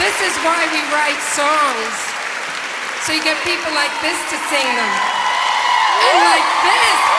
This is why we write songs. So you get people like this to sing them. And like this.